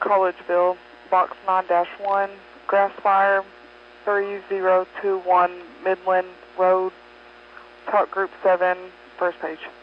Collegeville, Box 9-1, Grass Fire, 3021 Midland Road, Talk Group 7, first page.